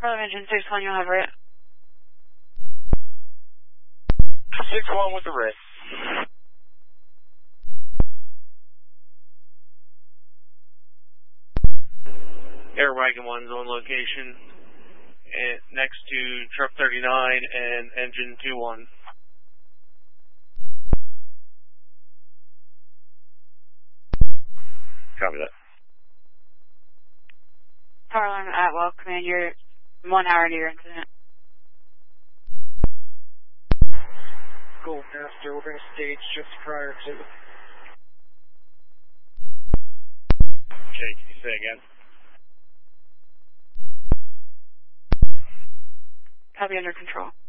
Engine 6-1, you'll have RIT. 6-1 with the RIT. Air Wagon 1's on location next to Truck 39 and Engine 2-1. Copy that. Power alarm at Well Command, you're 1 hour to your incident. Goldmaster, we're going to stage just prior to. Okay, can you say again? Copy, under control.